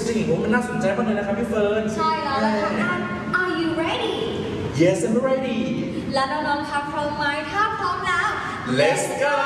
interesting โอ้มันน่าสนใจมากเลยนะครับพี่เฟิร์นใช่แล้วล่ะค่ะ Are you ready Yes I'm ready และน้องๆคะพร้อมไหมถ้าพร้อมแล้ว Let's go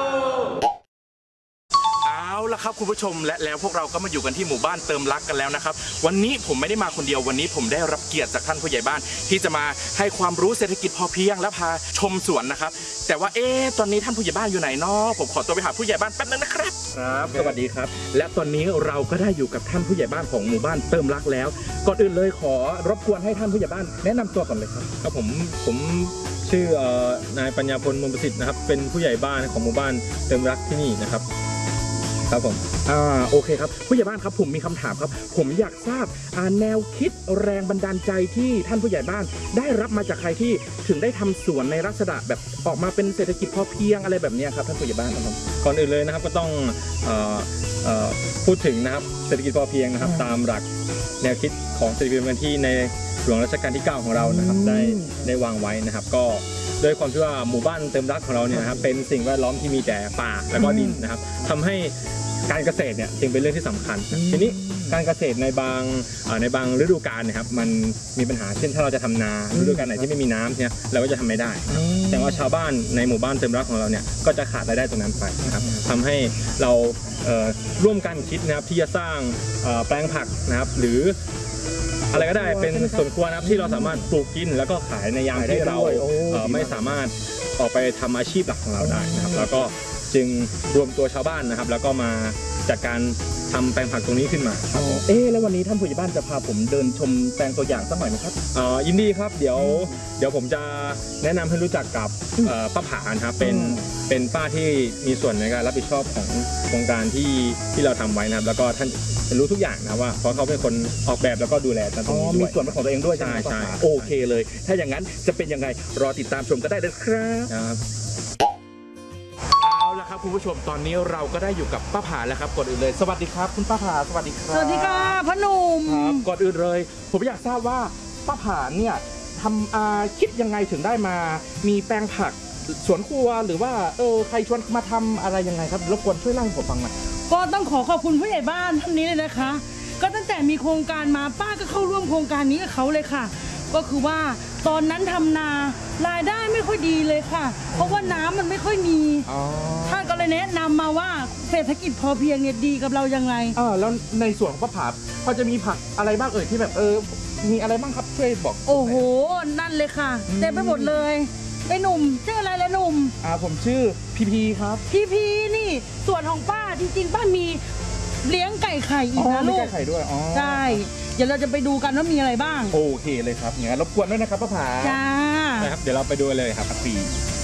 เอาละครับคุณผู้ชมและแล้วพวกเราก็มาอยู่กันที่หมู่บ้านเติมรักกันแล้วนะครับวันนี้ผมไม่ได้มาคนเดียววันนี้ผมได้รับเกียรติจากท่านผู้ใหญ่บ้านที่จะมาให้ความรู้เศรษฐกิจพอเพียงและพาชมสวนนะครับแต่ว่าตอนนี้ท่านผู้ใหญ่บ้านอยู่ไหนเนาะผมขอตัวไปหาผู้ใหญ่บ้านแป๊บนึงนะครับครับสวัสดีครับและตอนนี้เราก็ได้อยู่กับท่านผู้ใหญ่บ้านของหมู่บ้านเติมรักแล้วก่อนอื่นเลยขอรบกวนให้ท่านผู้ใหญ่บ้านแนะนำตัวก่อนเลยครับครับผมชื่อนายปัญญาพลมูลประสิทธิ์นะครับเป็นผู้ใหญ่บ้านของหมู่บ้านเติมรักที่นี่นะครับครับผมโอเคครับผู้ใหญ่บ้านครับผมมีคำถามครับผมอยากทราบแนวคิดแรงบันดาลใจที่ท่านผู้ใหญ่บ้านได้รับมาจากใครที่ถึงได้ทำสวนในลักษณะแบบออกมาเป็นเศรษฐกิจพอเพียงอะไรแบบนี้ครับท่านผู้ใหญ่บ้านครับก่อนอื่นเลยนะครับก็ต้องพูดถึงนะครับเศรษฐกิจพอเพียงนะครับตามหลักแนวคิดของเศรษฐกิจพอเพียงที่ในหลวงรัชกาลที่ 9ของเรานะครับได้วางไว้นะครับก็โดยความที่ว่าหมู่บ้านเติมรักของเราเนี่ยนะครับเป็นสิ่งแวดล้อมที่มีแต่ป่าและก็ดินนะครับทำให้การเกษตรเนี่ยจึงเป็นเรื่องที่สำคัญทีนี้การเกษตรในบางฤดูกาลนะครับมันมีปัญหาเช่นถ้าเราจะทำนาฤดูกาลไหนที่ไม่มีน้ำเนี่ยเราก็จะทำไม่ได้แต่ว่าชาวบ้านในหมู่บ้านเติมรักของเราเนี่ยก็จะขาดรายได้ตรงนั้นไปนะครับทำให้เราร่วมกันคิดนะครับที่จะสร้างแปลงผักนะครับหรืออะไรก็ได้เป็นสวนครัวนะครับที่เราสามารถปลูกกินแล้วก็ขายในยามที่เราไม่สามารถออกไปทำอาชีพหลักของเราได้นะครับแล้วก็จึงรวมตัวชาวบ้านนะครับแล้วก็มาจัดการทำแปลงผักตรงนี้ขึ้นมาครับแล้ววันนี้ท่านผู้ใหญ่บ้านจะพาผมเดินชมแปลงตัวอย่างสักหน่อยไหมครับยินดีครับเดี๋ยวผมจะแนะนำให้รู้จักกับป้าผาครับเป็นป้าที่มีส่วนในการรับผิดชอบของโครงการที่เราทำไว้นะครับแล้วก็ท่านจะรู้ทุกอย่างนะว่าเพราะเขาเป็นคนออกแบบแล้วก็ดูแลตรงนี้ด้วยมีส่วนเป็นของตัวเองด้วยใช่ไหมโอเคเลยถ้าอย่างนั้นจะเป็นยังไงรอติดตามชมก็ได้เลยครับครับคุณผู้ชมตอนนี้เราก็ได้อยู่กับป้าผาแล้วครับก่อนอื่นเลยสวัสดีครับคุณป้าผาสวัสดีครับสวัสดีค่ะพ่อหนุ่มครับก่อนอื่นเลยผมอยากทราบว่าป้าผาเนี่ยทำคิดยังไงถึงได้มามีแปลงผักสวนครัวหรือว่าใครชวนมาทำอะไรยังไงครับรบกวนช่วยเล่าให้ผมฟังหน่อยก็ต้องขอบคุณผู้ใหญ่บ้านท่านนี้เลยนะคะก็ตั้งแต่มีโครงการมาป้าก็เข้าร่วมโครงการนี้กับเขาเลยค่ะก็คือว่าตอนนั้นทำนารายได้ไม่ค่อยดีเลยค่ะเพราะว่าน้ำมันไม่ค่อยมีท่านก็เลยแนะนำมาว่าเศรษฐกิจพอเพียงเนี่ยดีกับเรายังไงแล้วในส่วนของป้าผาพอจะมีผักอะไรบ้างที่แบบมีอะไรบ้างครับช่วยบอกโอ้โหนั่นเลยค่ะเต็มไปหมดเลยไอ้หนุ่มชื่ออะไรละหนุ่มผมชื่อพีครับพีนี่ส่วนของป้าจริงๆป้ามีเลี้ยงไก่ไข่อีกนะลูกไก่ไข่ด้วยใช่เดี๋ยวเราจะไปดูกันว่ามีอะไรบ้างโอเคเลยครับงั้นรบกวนด้วยนะครับป้าผาจ้านะครับเดี๋ยวเราไปดูเลยครับปี